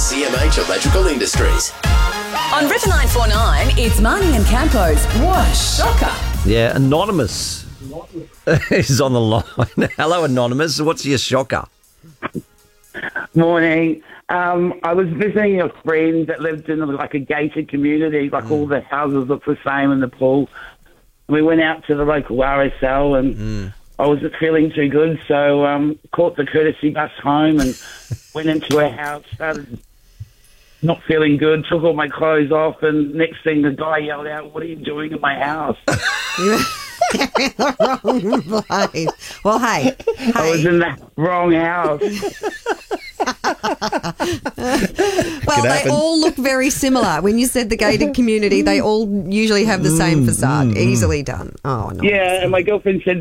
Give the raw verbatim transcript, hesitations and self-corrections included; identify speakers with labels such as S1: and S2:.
S1: C M H Electrical Industries.
S2: On River nine four nine, it's Marnie and Campo's What a Shocker.
S3: Yeah, Anonymous is on the line. Hello, Anonymous. What's your shocker?
S4: Morning. Um, I was visiting a friend that lived in like a gated community, like mm. all the houses look the same in the pool. We went out to the local R S L and mm. I wasn't feeling too good, so um, caught the courtesy bus home and went into a house, started not feeling good, took all my clothes off, and next thing the guy yelled out, "What are you doing in my house?"
S5: You're in the wrong place. Well, hey, hey.
S4: I was in the wrong house.
S5: Well, they all look very similar. When you said the gated community, they all usually have the same facade.
S3: mm,
S5: Easily done. Oh, no.
S4: Yeah, and my girlfriend said